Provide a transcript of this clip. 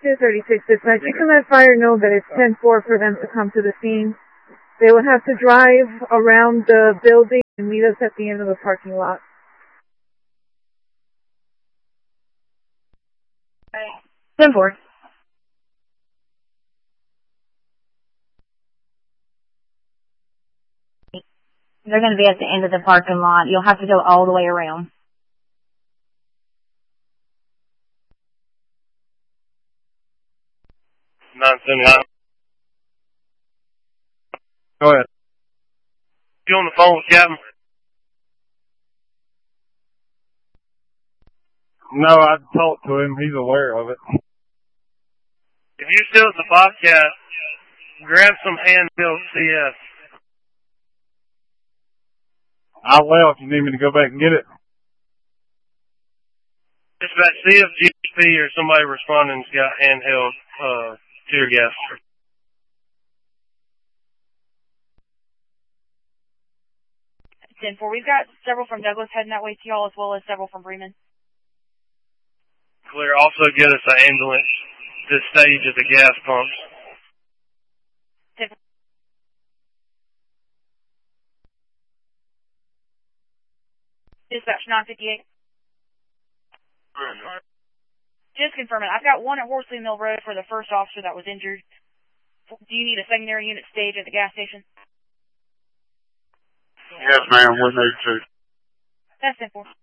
236 dispatch. You can let fire know that it's 10-4 for them to come to the scene. They would have to drive around the building and meet us at the end of the parking lot. 10-4. They're going to be at the end of the parking lot. You'll have to go all the way around. Go ahead. You on the phone with Captain? No, I talked to him. He's aware of it. If you're still at the Bobcat, grab some hand-built CS. I left. You need me to go back and get it? Dispatch, see if GSP or somebody responding's got handheld tear gas. 10-4. We've got several from Douglas heading that way to y'all, as well as several from Bremen. Clear. Also get us an ambulance to stage at the gas pumps. 10-4. Dispatch 958. Just confirming. I've got one at Horsley Mill Road for the first officer that was injured. Do you need a secondary unit stage at the gas station? Yes, ma'am. We need to. That's 10-4.